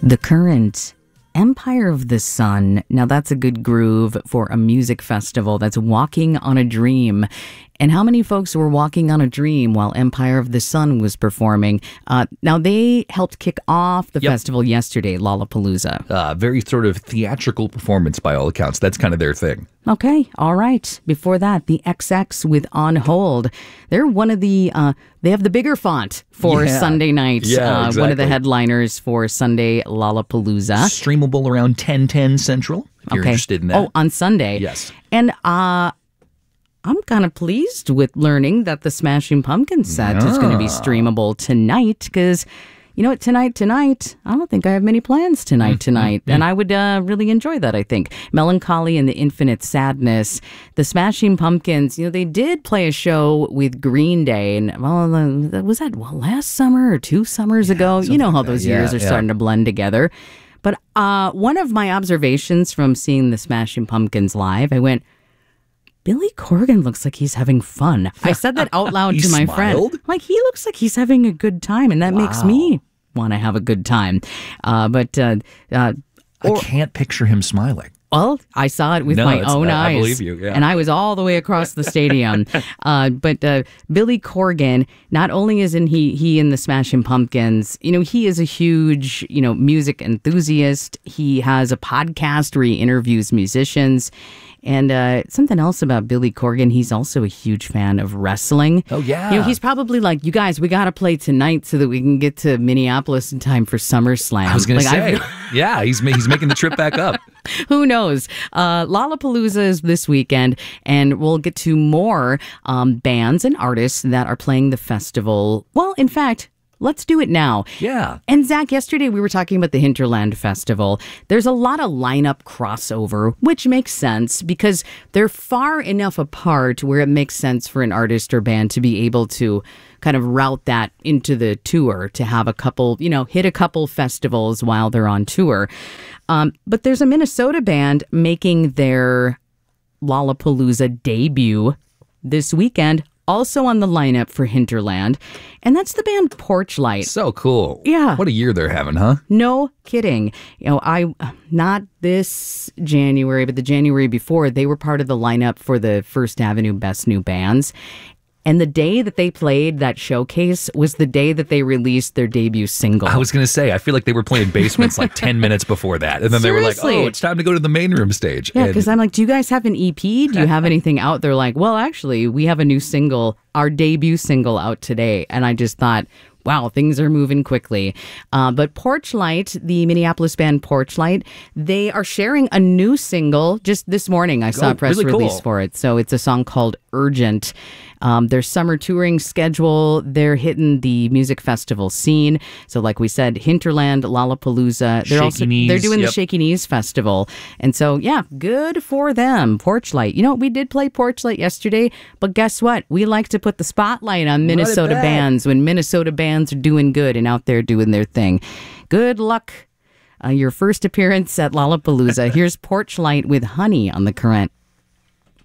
The Current, Empire of the Sun. Now that's a good groove for a music festival. That's Walking on a Dream. And how many folks were walking on a dream while Empire of the Sun was performing? Now, they helped kick off the festival yesterday, Lollapalooza. Very sort of theatrical performance by all accounts. That's kind of their thing. Okay, all right. Before that, the XX with On Hold. They're one of the, they have the bigger font for Sunday night. Yeah, exactly. One of the headliners for Sunday Lollapalooza. Streamable around 10:10 Central, if you're interested in that. Oh, on Sunday. Yes. And I'm kind of pleased with learning that the Smashing Pumpkins set is going to be streamable tonight because, you know what, tonight, I don't think I have many plans tonight. And I would really enjoy that, I think. Melancholy and the Infinite Sadness. The Smashing Pumpkins, you know, they did play a show with Green Day. And, was that last summer or 2 summers ago? You know how those years are starting to blend together. But one of my observations from seeing the Smashing Pumpkins live, I went, Billy Corgan looks like he's having fun. I said that out loud to my friend. Like, he looks like he's having a good time, and that makes me want to have a good time. I can't picture him smiling. Well, I saw it with my own eyes. I believe you, yeah. And I was all the way across the stadium. But Billy Corgan, not only isn't he in the Smashing Pumpkins, you know, he is a huge, you know, music enthusiast. He has a podcast where he interviews musicians. And something else about Billy Corgan, he's also a huge fan of wrestling. Oh, yeah. You know, he's probably like, you guys, we got to play tonight so that we can get to Minneapolis in time for SummerSlam. I was going to say, yeah, he's making the trip back up. Who knows? Lollapalooza is this weekend, and we'll get to more bands and artists that are playing the festival. Well, in fact, let's do it now. Yeah. And Zach, yesterday we were talking about the Hinterland Festival. There's a lot of lineup crossover, which makes sense because they're far enough apart where it makes sense for an artist or band to be able to kind of route that into the tour, to have a couple, you know, hit a couple festivals while they're on tour. But there's a Minnesota band making their Lollapalooza debut this weekend, also on the lineup for Hinterland, and that's the band Porchlight. So cool. Yeah. What a year they're having, huh? No kidding. You know, not this January, but the January before, they were part of the lineup for the First Avenue Best New Bands. And the day that they played that showcase was the day that they released their debut single. I was going to say, I feel like they were playing basements like 10 minutes before that. And then Seriously? They were like, oh, it's time to go to the main room stage. Yeah, because I'm like, do you guys have an EP? Do you have anything out? They're like, well, actually, we have a new single, our debut single out today. And I just thought, wow, things are moving quickly. But Porchlight, the Minneapolis band Porchlight, they are sharing a new single just this morning. I saw a press release for it. So it's a song called Urgent. Their summer touring schedule, they're hitting the music festival scene. So like we said, Hinterland, Lollapalooza. They're doing the Shaky Knees Festival. And so, yeah, good for them. Porchlight. You know, we did play Porchlight yesterday, but guess what? We like to put the spotlight on Minnesota bands when Minnesota bands are doing good and out there doing their thing. Good luck. Your first appearance at Lollapalooza. Here's Porchlight with Honey on The Current.